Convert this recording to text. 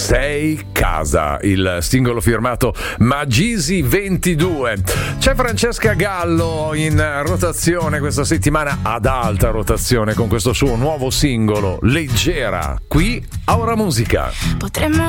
Sei casa, il singolo firmato Magisi 22. C'è Francesca Gallo in rotazione questa settimana, ad alta rotazione, con questo suo nuovo singolo Leggera, qui a Ora Musica. Potremmo